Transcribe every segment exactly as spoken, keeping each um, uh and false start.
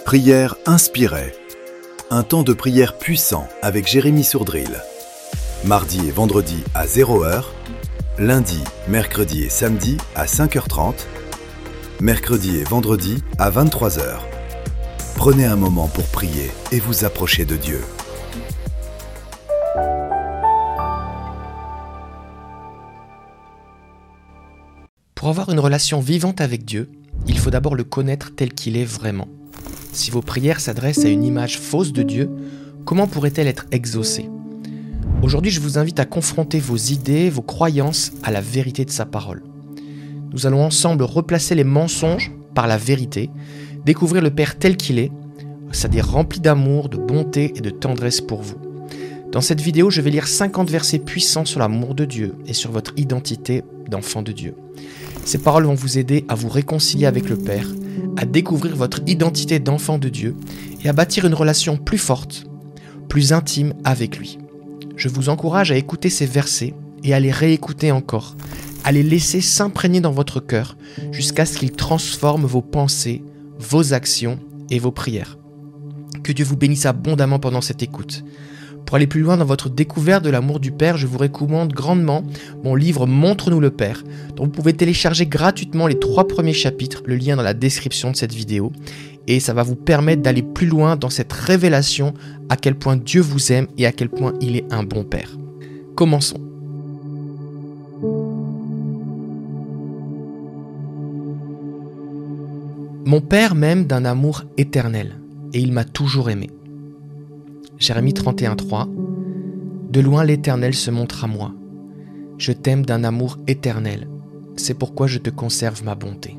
Prière inspirée. Un temps de prière puissant avec Jérémy Sourdril. Mardi et vendredi à zéro heure. Lundi, mercredi et samedi à cinq heures trente. Mercredi et vendredi à vingt-trois heures. Prenez un moment pour prier et vous approcher de Dieu. Pour avoir une relation vivante avec Dieu, il faut d'abord le connaître tel qu'il est vraiment. Si vos prières s'adressent à une image fausse de Dieu, comment pourrait-elle être exaucée ? Aujourd'hui, je vous invite à confronter vos idées, vos croyances à la vérité de sa parole. Nous allons ensemble replacer les mensonges par la vérité, découvrir le Père tel qu'il est, c'est-à-dire rempli d'amour, de bonté et de tendresse pour vous. Dans cette vidéo, je vais lire cinquante versets puissants sur l'amour de Dieu et sur votre identité d'enfant de Dieu. Ces paroles vont vous aider à vous réconcilier avec le Père, à découvrir votre identité d'enfant de Dieu et à bâtir une relation plus forte, plus intime avec lui. Je vous encourage à écouter ces versets et à les réécouter encore, à les laisser s'imprégner dans votre cœur jusqu'à ce qu'ils transforment vos pensées, vos actions et vos prières. Que Dieu vous bénisse abondamment pendant cette écoute. Pour aller plus loin dans votre découverte de l'amour du Père, je vous recommande grandement mon livre « Montre-nous le Père » dont vous pouvez télécharger gratuitement les trois premiers chapitres, le lien dans la description de cette vidéo. Et ça va vous permettre d'aller plus loin dans cette révélation à quel point Dieu vous aime et à quel point il est un bon Père. Commençons. Mon Père m'aime d'un amour éternel et il m'a toujours aimé. Jérémie trente et un, trois. De loin l'Éternel se montre à moi. Je t'aime d'un amour éternel. C'est pourquoi je te conserve ma bonté.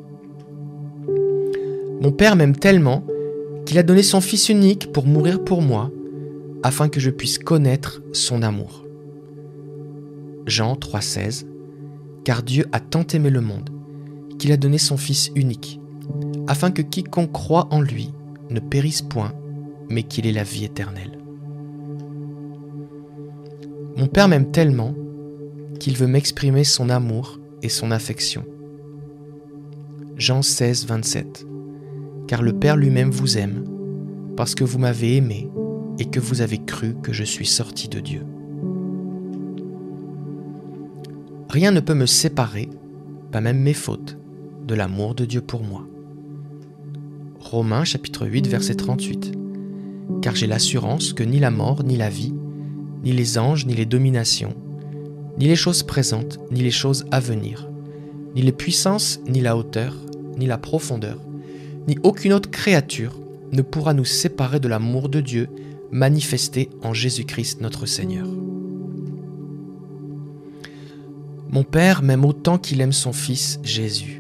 Mon Père m'aime tellement qu'il a donné son Fils unique pour mourir pour moi, afin que je puisse connaître son amour. Jean trois, seize. Car Dieu a tant aimé le monde qu'il a donné son Fils unique, afin que quiconque croit en lui ne périsse point, mais qu'il ait la vie éternelle. Mon Père m'aime tellement qu'il veut m'exprimer son amour et son affection. Jean seize, vingt-sept. Car le Père lui-même vous aime, parce que vous m'avez aimé et que vous avez cru que je suis sorti de Dieu. Rien ne peut me séparer, pas même mes fautes, de l'amour de Dieu pour moi. Romains chapitre huit, verset trente-huit. Car j'ai l'assurance que ni la mort, ni la vie, ni les anges, ni les dominations, ni les choses présentes, ni les choses à venir, ni les puissances, ni la hauteur, ni la profondeur, ni aucune autre créature ne pourra nous séparer de l'amour de Dieu manifesté en Jésus-Christ notre Seigneur. Mon Père m'aime autant qu'il aime son Fils Jésus.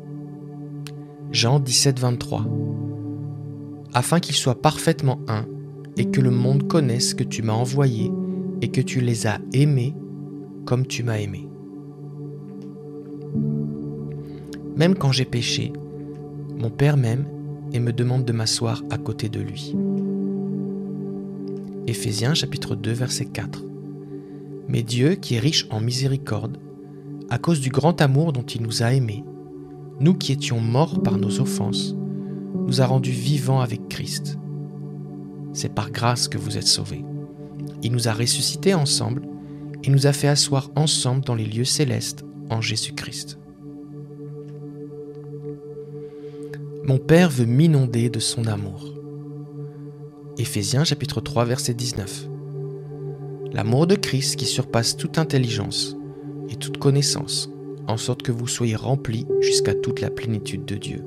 Jean dix-sept, vingt-trois. Afin qu'ils soient parfaitement un, et que le monde connaisse que tu m'as envoyé, et que tu les as aimés comme tu m'as aimé. Même quand j'ai péché, mon Père m'aime et me demande de m'asseoir à côté de lui. Éphésiens chapitre deux, verset quatre. Mais Dieu, qui est riche en miséricorde, à cause du grand amour dont il nous a aimés, nous qui étions morts par nos offenses, nous a rendus vivants avec Christ. C'est par grâce que vous êtes sauvés. Il nous a ressuscités ensemble et nous a fait asseoir ensemble dans les lieux célestes en Jésus-Christ. Mon Père veut m'inonder de son amour. Éphésiens chapitre trois, verset dix-neuf. L'amour de Christ qui surpasse toute intelligence et toute connaissance, en sorte que vous soyez remplis jusqu'à toute la plénitude de Dieu.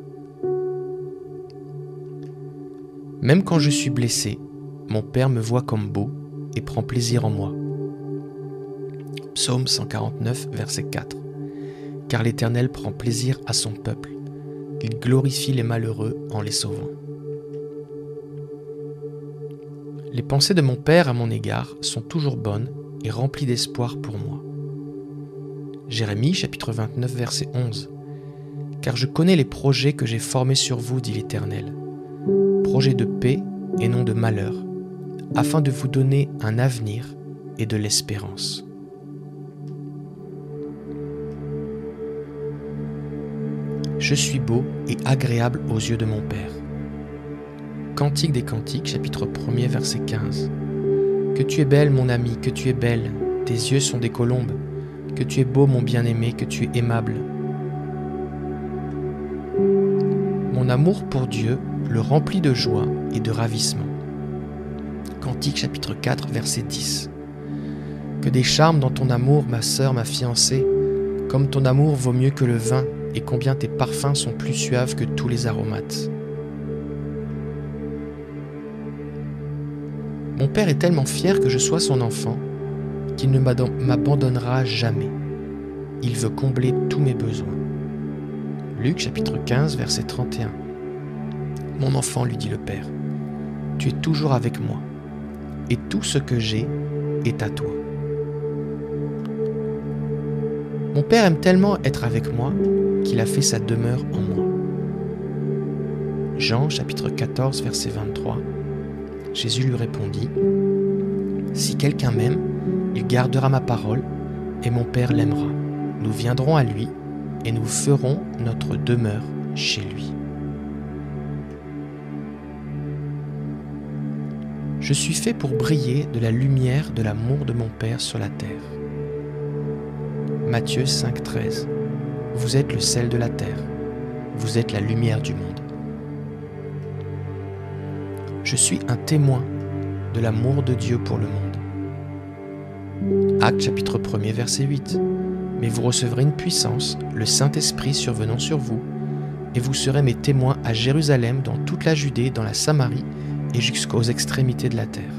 Même quand je suis blessé, mon Père me voit comme beau et prend plaisir en moi. Psaume cent quarante-neuf, verset quatre. Car l'Éternel prend plaisir à son peuple. Il glorifie les malheureux en les sauvant. Les pensées de mon Père à mon égard sont toujours bonnes et remplies d'espoir pour moi. Jérémie chapitre vingt-neuf, verset onze. Car je connais les projets que j'ai formés sur vous, dit l'Éternel. Projets de paix et non de malheur, afin de vous donner un avenir et de l'espérance. Je suis beau et agréable aux yeux de mon Père. Cantique des Cantiques, chapitre premier, verset quinze. Que tu es belle, mon ami, que tu es belle, tes yeux sont des colombes, que tu es beau, mon bien-aimé, que tu es aimable. Mon amour pour Dieu le remplit de joie et de ravissement. Cantique chapitre quatre, verset dix. Que des charmes dans ton amour, ma sœur, ma fiancée, comme ton amour vaut mieux que le vin, et combien tes parfums sont plus suaves que tous les aromates. Mon Père est tellement fier que je sois son enfant qu'il ne m'abandonnera jamais. Il veut combler tous mes besoins. Luc chapitre quinze, verset trente et un. Mon enfant, lui dit le Père, tu es toujours avec moi, et tout ce que j'ai est à toi. Mon Père aime tellement être avec moi qu'il a fait sa demeure en moi. Jean chapitre quatorze, verset vingt-trois. Jésus lui répondit, « Si quelqu'un m'aime, il gardera ma parole, et mon Père l'aimera. Nous viendrons à lui, et nous ferons notre demeure chez lui. » Je suis fait pour briller de la lumière de l'amour de mon Père sur la terre. Matthieu cinq, treize. Vous êtes le sel de la terre. Vous êtes la lumière du monde. Je suis un témoin de l'amour de Dieu pour le monde. Actes chapitre premier, verset huit. Mais vous recevrez une puissance, le Saint-Esprit survenant sur vous, et vous serez mes témoins à Jérusalem, dans toute la Judée, dans la Samarie et jusqu'aux extrémités de la terre.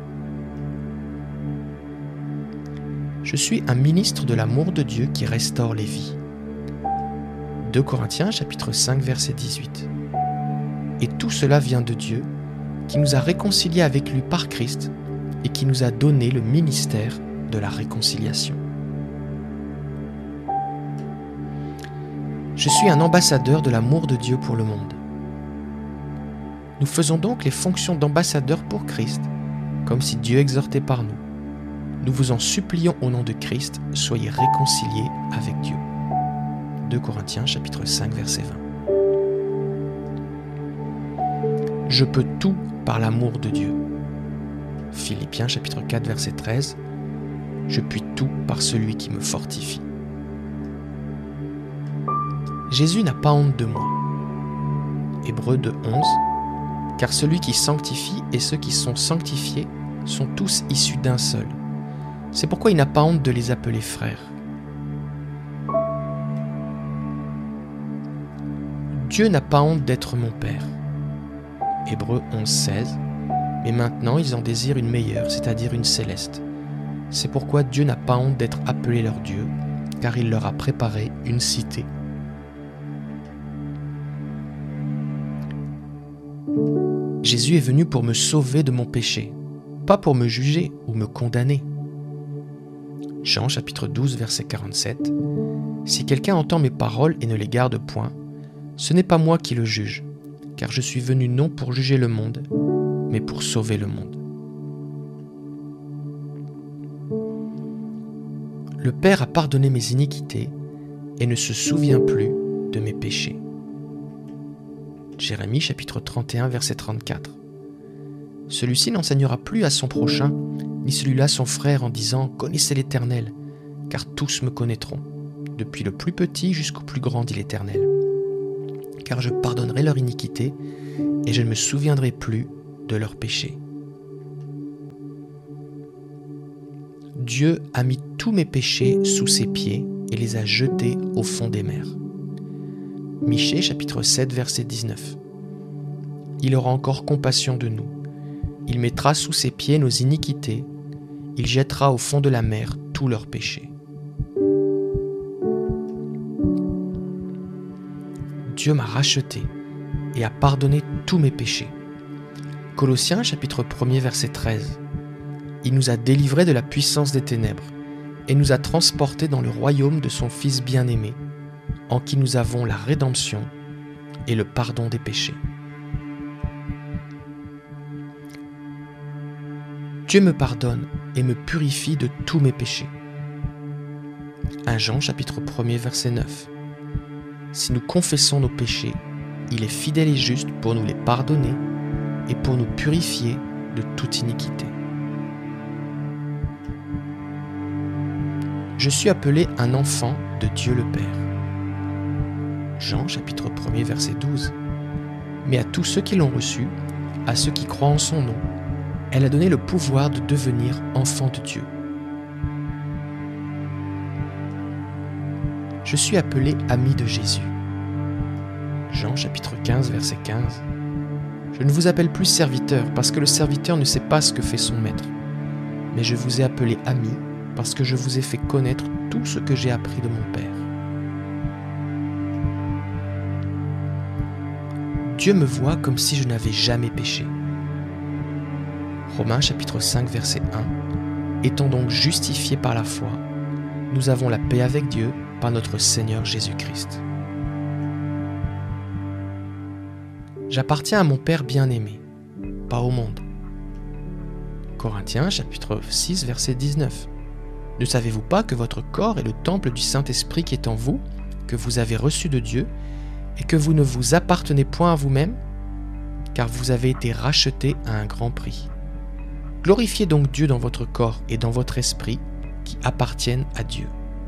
Je suis un ministre de l'amour de Dieu qui restaure les vies. deux Corinthiens chapitre cinq, verset dix-huit. Et tout cela vient de Dieu, qui nous a réconciliés avec lui par Christ et qui nous a donné le ministère de la réconciliation. Je suis un ambassadeur de l'amour de Dieu pour le monde. Nous faisons donc les fonctions d'ambassadeurs pour Christ, comme si Dieu exhortait par nous. Nous vous en supplions au nom de Christ, soyez réconciliés avec Dieu. deux Corinthiens chapitre cinq, verset vingt. Je peux tout par l'amour de Dieu. Philippiens chapitre quatre, verset treize. Je puis tout par celui qui me fortifie. Jésus n'a pas honte de moi. Hébreux deux, onze. Car celui qui sanctifie et ceux qui sont sanctifiés sont tous issus d'un seul. C'est pourquoi il n'a pas honte de les appeler frères. Dieu n'a pas honte d'être mon Père. Hébreux onze, seize. Mais maintenant ils en désirent une meilleure, c'est-à-dire une céleste. C'est pourquoi Dieu n'a pas honte d'être appelé leur Dieu, car il leur a préparé une cité. Jésus est venu pour me sauver de mon péché, pas pour me juger ou me condamner. Jean chapitre douze, verset quarante-sept. Si quelqu'un entend mes paroles et ne les garde point, ce n'est pas moi qui le juge, car je suis venu non pour juger le monde, mais pour sauver le monde. Le Père a pardonné mes iniquités et ne se souvient plus de mes péchés. Jérémie chapitre trente et un, verset trente-quatre. Celui-ci n'enseignera plus à son prochain, ni celui-là son frère, en disant « Connaissez l'Éternel, car tous me connaîtront, depuis le plus petit jusqu'au plus grand, dit l'Éternel. Car je pardonnerai leur iniquité, et je ne me souviendrai plus de leurs péchés. » Dieu a mis tous mes péchés sous ses pieds et les a jetés au fond des mers. Michée chapitre sept, verset dix-neuf. Il aura encore compassion de nous. Il mettra sous ses pieds nos iniquités. Il jettera au fond de la mer tous leurs péchés. Dieu m'a racheté et a pardonné tous mes péchés. Colossiens chapitre un, verset treize. Il nous a délivrés de la puissance des ténèbres et nous a transportés dans le royaume de son Fils bien-aimé, en qui nous avons la rédemption et le pardon des péchés. Dieu me pardonne et me purifie de tous mes péchés. premier Jean chapitre un, verset neuf. Si nous confessons nos péchés, il est fidèle et juste pour nous les pardonner et pour nous purifier de toute iniquité. Je suis appelé un enfant de Dieu le Père. Jean chapitre premier verset douze. Mais à tous ceux qui l'ont reçu, à ceux qui croient en son nom, elle a donné le pouvoir de devenir enfants de Dieu. Je suis appelé ami de Jésus. Jean chapitre quinze verset quinze. Je ne vous appelle plus serviteur parce que le serviteur ne sait pas ce que fait son maître, mais je vous ai appelé ami parce que je vous ai fait connaître tout ce que j'ai appris de mon Père. Dieu me voit comme si je n'avais jamais péché. Romains chapitre cinq verset un. Étant donc justifiés par la foi, nous avons la paix avec Dieu par notre Seigneur Jésus-Christ. J'appartiens à mon Père bien-aimé, pas au monde. Corinthiens chapitre six verset dix-neuf. Ne savez-vous pas que votre corps est le temple du Saint-Esprit qui est en vous, que vous avez reçu de Dieu, et que vous ne vous appartenez point à vous-même, car vous avez été rachetés à un grand prix. Glorifiez donc Dieu dans votre corps et dans votre esprit, qui appartiennent à Dieu.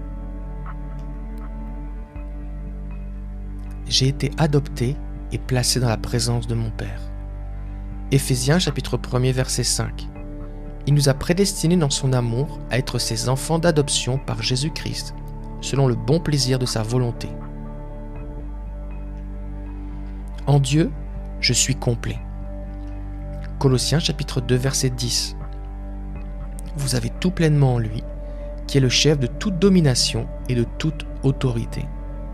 J'ai été adopté et placé dans la présence de mon Père. Éphésiens chapitre premier verset cinq. Il nous a prédestinés dans son amour à être ses enfants d'adoption par Jésus-Christ, selon le bon plaisir de sa volonté. En Dieu, je suis complet. Colossiens chapitre deux verset dix. Vous avez tout pleinement en lui, qui est le chef de toute domination et de toute autorité.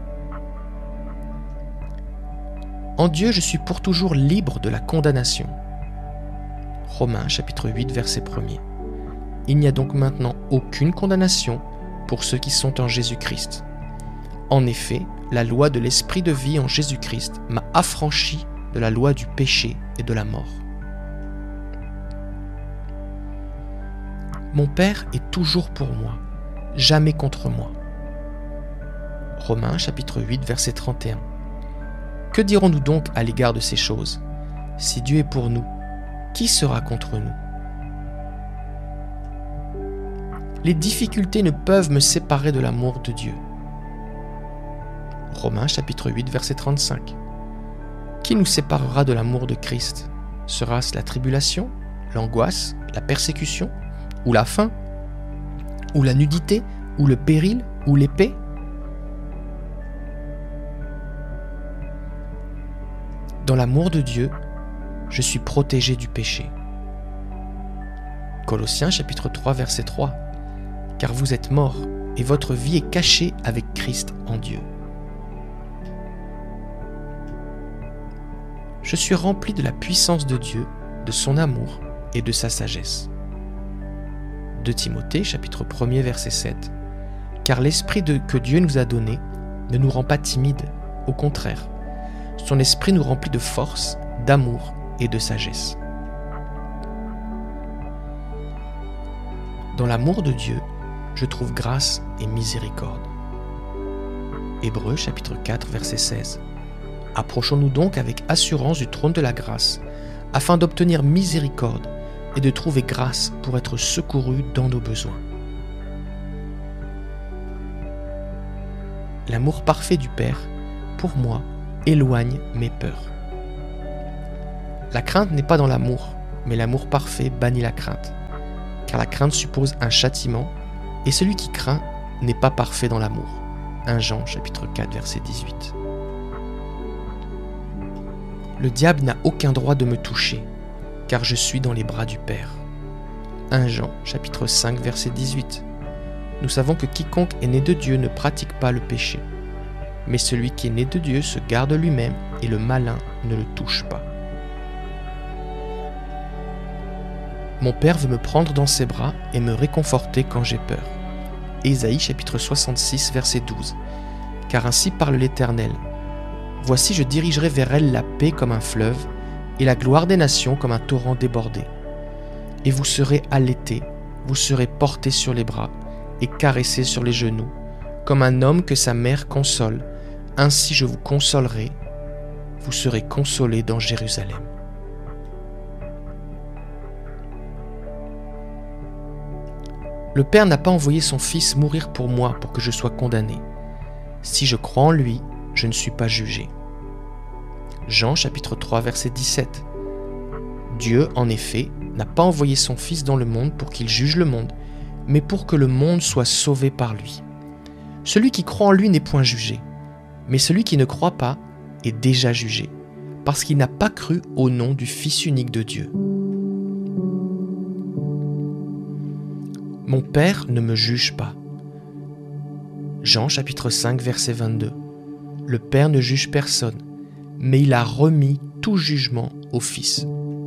En Dieu, je suis pour toujours libre de la condamnation. Romains chapitre huit verset premier. Il n'y a donc maintenant aucune condamnation pour ceux qui sont en Jésus-Christ. En effet, la loi de l'esprit de vie en Jésus-Christ m'a affranchi de la loi du péché et de la mort. Mon Père est toujours pour moi, jamais contre moi. Romains chapitre huit verset trente et un. Que dirons-nous donc à l'égard de ces choses? Si Dieu est pour nous, qui sera contre nous? Les difficultés ne peuvent me séparer de l'amour de Dieu. Romains chapitre huit verset trente-cinq. Qui nous séparera de l'amour de Christ? Sera-ce la tribulation, l'angoisse, la persécution, ou la faim, ou la nudité, ou le péril, ou l'épée? Dans l'amour de Dieu, je suis protégé du péché. Colossiens chapitre trois verset trois. Car vous êtes morts, et votre vie est cachée avec Christ en Dieu. Je suis rempli de la puissance de Dieu, de son amour et de sa sagesse. deux Timothée chapitre premier verset sept. Car l'esprit de, que Dieu nous a donné ne nous rend pas timides, au contraire. Son esprit nous remplit de force, d'amour et de sagesse. Dans l'amour de Dieu, je trouve grâce et miséricorde. Hébreux chapitre quatre verset seize. Approchons-nous donc avec assurance du trône de la grâce, afin d'obtenir miséricorde et de trouver grâce pour être secourus dans nos besoins. L'amour parfait du Père, pour moi, éloigne mes peurs. La crainte n'est pas dans l'amour, mais l'amour parfait bannit la crainte, car la crainte suppose un châtiment, et celui qui craint n'est pas parfait dans l'amour. premier Jean chapitre quatre verset dix-huit. Le diable n'a aucun droit de me toucher, car je suis dans les bras du Père. premier Jean chapitre cinq verset dix-huit. Nous savons que quiconque est né de Dieu ne pratique pas le péché, mais celui qui est né de Dieu se garde lui-même et le malin ne le touche pas. Mon Père veut me prendre dans ses bras et me réconforter quand j'ai peur. Ésaïe chapitre soixante-six verset douze. Car ainsi parle l'Éternel. Voici, je dirigerai vers elle la paix comme un fleuve et la gloire des nations comme un torrent débordé. Et vous serez allaités, vous serez portés sur les bras et caressés sur les genoux, comme un homme que sa mère console. Ainsi je vous consolerai, vous serez consolés dans Jérusalem. Le Père n'a pas envoyé son Fils mourir pour moi pour que je sois condamné. Si je crois en lui, je ne suis pas jugé. Jean chapitre trois verset dix-sept. Dieu, en effet, n'a pas envoyé son Fils dans le monde pour qu'il juge le monde, mais pour que le monde soit sauvé par lui. Celui qui croit en lui n'est point jugé, mais celui qui ne croit pas est déjà jugé, parce qu'il n'a pas cru au nom du Fils unique de Dieu. Mon Père ne me juge pas. Jean chapitre cinq verset vingt-deux. Le Père ne juge personne, mais il a remis tout jugement au Fils.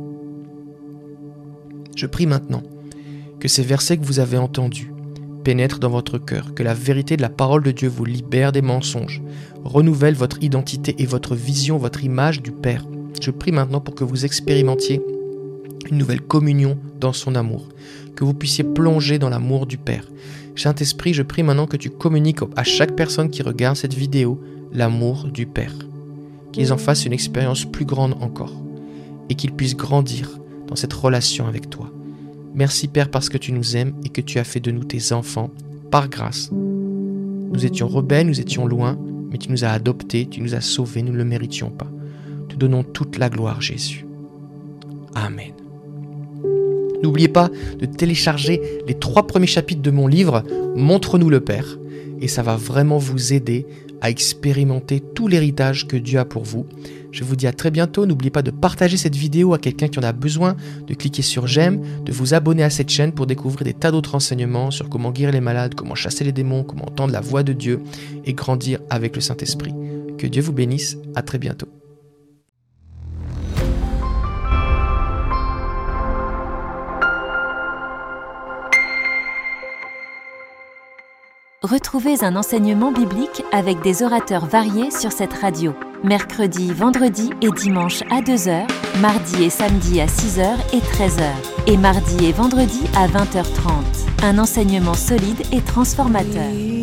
Je prie maintenant que ces versets que vous avez entendus pénètrent dans votre cœur, que la vérité de la parole de Dieu vous libère des mensonges, renouvelle votre identité et votre vision, votre image du Père. Je prie maintenant pour que vous expérimentiez une nouvelle communion dans son amour, que vous puissiez plonger dans l'amour du Père. Saint-Esprit, je prie maintenant que tu communiques à chaque personne qui regarde cette vidéo l'amour du Père, qu'ils en fassent une expérience plus grande encore et qu'ils puissent grandir dans cette relation avec toi. Merci Père parce que tu nous aimes et que tu as fait de nous tes enfants par grâce. Nous étions rebelles, nous étions loin, mais tu nous as adoptés, tu nous as sauvés, nous ne le méritions pas. Te donnons toute la gloire Jésus. Amen. N'oubliez pas de télécharger les trois premiers chapitres de mon livre « Montre-nous le Père » et ça va vraiment vous aider à expérimenter tout l'héritage que Dieu a pour vous. Je vous dis à très bientôt. N'oubliez pas de partager cette vidéo à quelqu'un qui en a besoin, de cliquer sur j'aime, de vous abonner à cette chaîne pour découvrir des tas d'autres renseignements sur comment guérir les malades, comment chasser les démons, comment entendre la voix de Dieu et grandir avec le Saint-Esprit. Que Dieu vous bénisse. À très bientôt. Retrouvez un enseignement biblique avec des orateurs variés sur cette radio. Mercredi, vendredi et dimanche à deux heures, mardi et samedi à six heures et treize heures, et mardi et vendredi à vingt heures trente. Un enseignement solide et transformateur.